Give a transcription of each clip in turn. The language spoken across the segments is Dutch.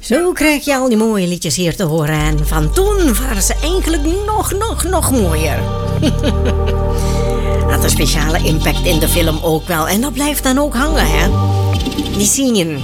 Zo krijg je al die mooie liedjes hier te horen. En van toen waren ze eigenlijk nog mooier. Had een speciale impact in de film ook wel. En dat blijft dan ook hangen, hè. Die zingen.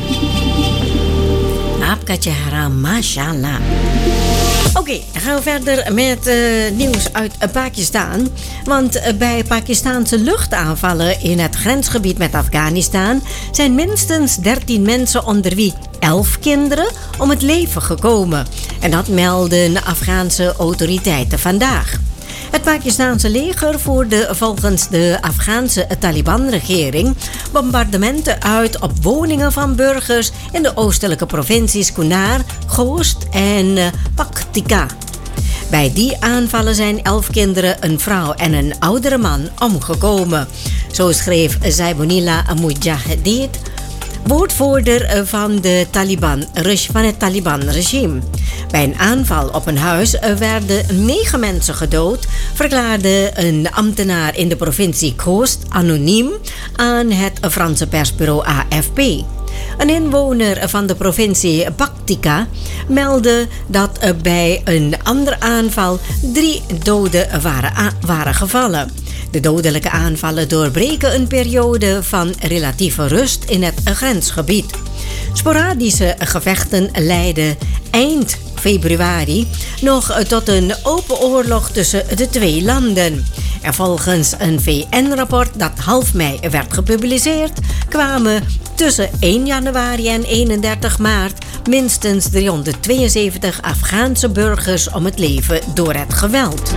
Apkatje haram, mashallah. Oké, dan gaan we verder met nieuws uit Pakistan. Want bij Pakistanse luchtaanvallen in het grensgebied met Afghanistan zijn minstens 13 mensen, onder wie 11 kinderen, om het leven gekomen. En dat melden Afghaanse autoriteiten vandaag. Het Pakistanse leger voerde volgens de Afghaanse Taliban-regering bombardementen uit op woningen van burgers in de oostelijke provincies Kunar, Khost en Paktika. Bij die aanvallen zijn 11 kinderen, een vrouw en een oudere man omgekomen. Zo schreef Zaibunillah Mujahideen, woordvoerder van het Taliban-regime. Bij een aanval op een huis werden 9 mensen gedood, verklaarde een ambtenaar in de provincie Khost anoniem aan het Franse persbureau AFP. Een inwoner van de provincie Paktika meldde dat bij een andere aanval 3 doden waren gevallen. De dodelijke aanvallen doorbreken een periode van relatieve rust in het grensgebied. Sporadische gevechten leidden eind februari nog tot een open oorlog tussen de twee landen. En volgens een VN-rapport dat half mei werd gepubliceerd, kwamen tussen 1 januari en 31 maart minstens 372 Afghaanse burgers om het leven door het geweld.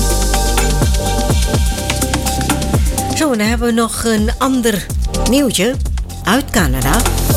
Zo, dan hebben we nog een ander nieuwtje uit Canada.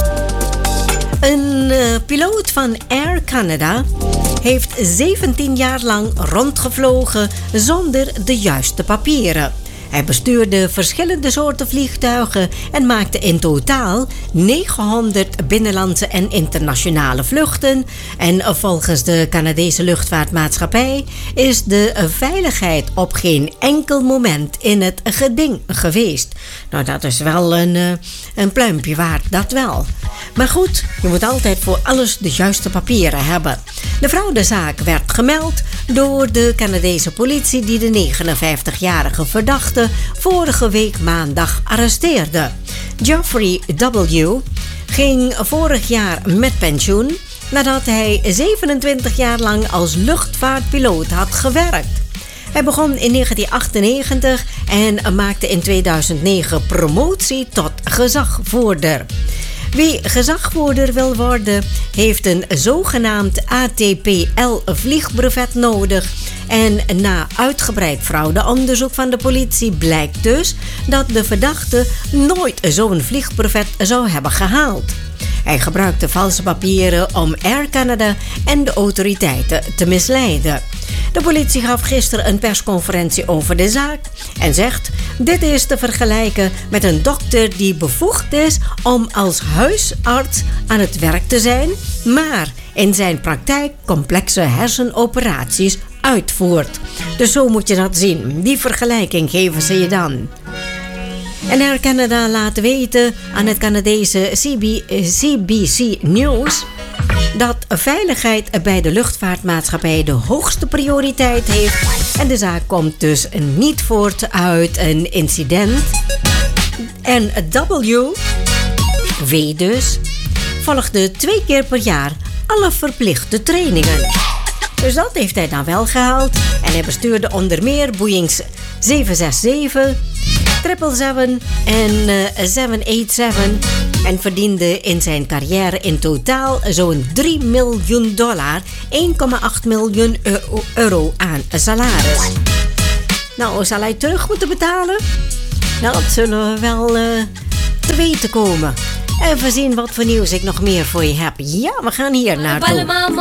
Een piloot van Air Canada heeft 17 jaar lang rondgevlogen zonder de juiste papieren. Hij bestuurde verschillende soorten vliegtuigen en maakte in totaal 900 binnenlandse en internationale vluchten. En volgens de Canadese luchtvaartmaatschappij is de veiligheid op geen enkel moment in het geding geweest. Nou, dat is wel een pluimpje waard, dat wel. Maar goed, je moet altijd voor alles de juiste papieren hebben. De fraudezaak werd gemeld door de Canadese politie die de 59-jarige verdachte vorige week maandag arresteerde. Geoffrey W. ging vorig jaar met pensioen nadat hij 27 jaar lang als luchtvaartpiloot had gewerkt. Hij begon in 1998 en maakte in 2009 promotie tot gezagvoerder. Wie gezagvoerder wil worden, heeft een zogenaamd ATPL-vliegbrevet nodig. En na uitgebreid fraudeonderzoek van de politie blijkt dus dat de verdachte nooit zo'n vliegbrevet zou hebben gehaald. Hij gebruikte valse papieren om Air Canada en de autoriteiten te misleiden. De politie gaf gisteren een persconferentie over de zaak en zegt: dit is te vergelijken met een dokter die bevoegd is om als huisarts aan het werk te zijn, maar in zijn praktijk complexe hersenoperaties uitvoert. Dus zo moet je dat zien. Die vergelijking geven ze je dan. En Air Canada laat weten aan het Canadese CBC News dat veiligheid bij de luchtvaartmaatschappij de hoogste prioriteit heeft. En de zaak komt dus niet voort uit een incident. En W dus volgde 2 keer per jaar alle verplichte trainingen. Dus dat heeft hij dan wel gehaald. En hij bestuurde onder meer Boeing 767, 777 en 787 en verdiende in zijn carrière in totaal zo'n $3 miljoen, 1,8 miljoen euro aan salaris. Nou, zal hij terug moeten betalen? Nou, dat zullen we wel te weten komen. Even zien wat voor nieuws ik nog meer voor je heb. Ja, we gaan hier naartoe.